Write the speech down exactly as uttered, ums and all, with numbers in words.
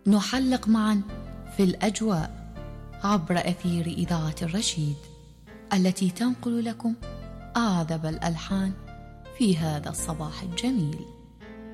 نحلق معا في الأجواء عبر أثير إذاعة الرشيد التي تنقل لكم أعذب الألحان في هذا الصباح الجميل.